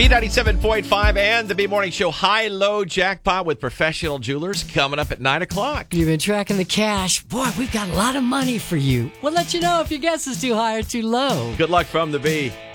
B97.5 and the B-Morning Show High-Low Jackpot with Professional Jewelers coming up at 9 o'clock. You've been tracking the cash. Boy, we've got a lot of money for you. We'll let you know if your guess is too high or too low. Good luck from the B.